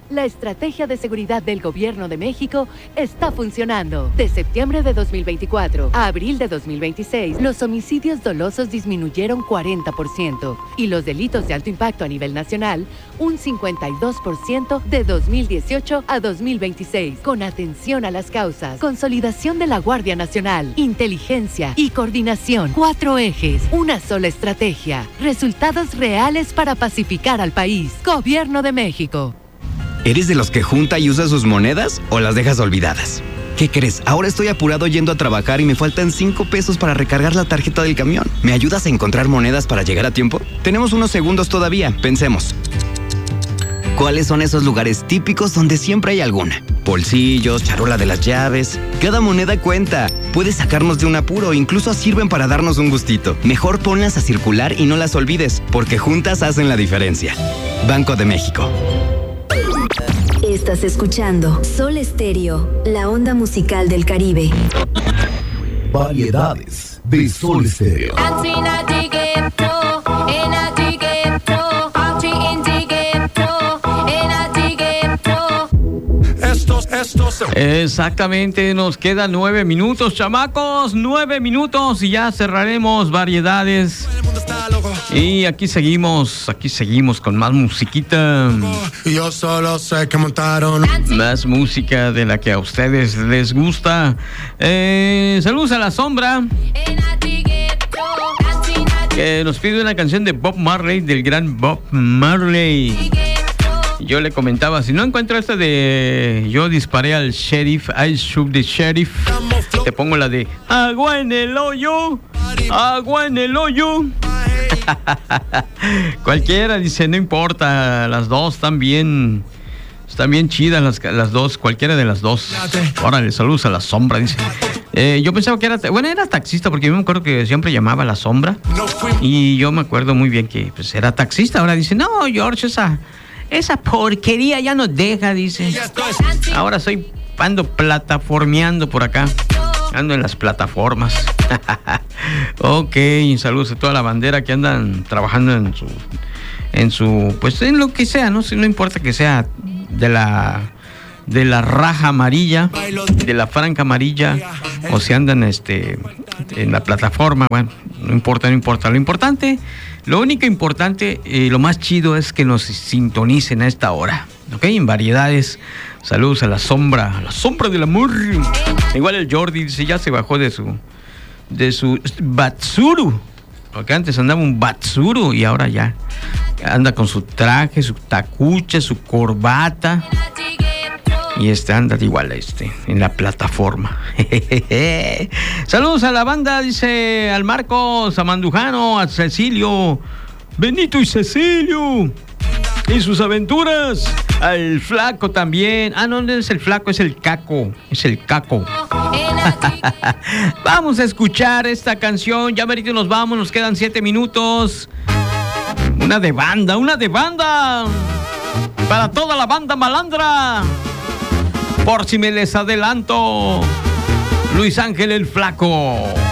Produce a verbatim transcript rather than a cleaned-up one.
La estrategia de seguridad del Gobierno de México está funcionando. De septiembre de dos mil veinticuatro a abril de dos mil veintiséis, los homicidios dolosos disminuyeron cuarenta por ciento y los delitos de alto impacto a nivel nacional un cincuenta y dos por ciento de dos mil dieciocho a dos mil veintiséis. Con atención a las causas, consolidación de la Guardia Nacional, inteligencia y coordinación. Cuatro ejes, una sola estrategia. Resultados reales para pacificar al país. Gobierno de México. ¿Eres de los que junta y usa sus monedas o las dejas olvidadas? ¿Qué crees? Ahora estoy apurado yendo a trabajar y me faltan cinco pesos para recargar la tarjeta del camión. ¿Me ayudas a encontrar monedas para llegar a tiempo? Tenemos unos segundos todavía. Pensemos. ¿Cuáles son esos lugares típicos donde siempre hay alguna? Bolsillos, charola de las llaves. Cada moneda cuenta. Puede sacarnos de un apuro, incluso sirven para darnos un gustito. Mejor ponlas a circular y no las olvides, porque juntas hacen la diferencia. Banco de México. Estás escuchando Sol Estéreo, la onda musical del Caribe. Variedades de Sol Estéreo. Exactamente, nos quedan nueve minutos, chamacos, nueve minutos y ya cerraremos variedades. Y aquí seguimos, aquí seguimos con más musiquita. Yo solo sé que montaron más música de la que a ustedes les gusta. Eh, saludos a La Sombra, que nos pide una canción de Bob Marley, del gran Bob Marley. Yo le comentaba, si no encuentro esta de Yo disparé al sheriff, I shoot the sheriff, te pongo la de Agua en el hoyo, agua en el hoyo. Cualquiera, dice, no importa, las dos están bien, están bien chidas las, las dos, cualquiera de las dos. Órale, saludos a La Sombra, dice. Eh, yo pensaba que era, bueno, era taxista, porque yo me acuerdo que siempre llamaba a La Sombra. Y yo me acuerdo muy bien que pues era taxista. Ahora dice, no, George, esa... Esa porquería ya no deja, dice. Ahora soy, ando plataformeando por acá. Ando en las plataformas. Ok, saludos a toda la bandera que andan trabajando en su, en su, pues en lo que sea, ¿no? No importa que sea de la, de la raja amarilla, de la franja amarilla, o si andan este, en la plataforma, bueno, no importa, no importa. Lo importante... Lo único importante y eh, lo más chido es que nos sintonicen a esta hora, ¿ok? En variedades. Saludos a La Sombra, a La Sombra del amor. Igual el Jordi dice, ya se bajó de su de su Batsuru, porque antes andaba un Batsuru y ahora ya anda con su traje, su tacucha, su corbata. Y este anda igual este, en la plataforma. Saludos a la banda, dice al Marcos, a Mandujano, a Cecilio, Benito y Cecilio, y sus aventuras. Al Flaco también. Ah, no, no es el Flaco, es el Caco. Es el Caco. Vamos a escuchar esta canción. Ya merito nos vamos, nos quedan siete minutos. Una de banda, una de banda. Para toda la banda malandra. Por si me les adelanto, Luis Ángel el Flaco.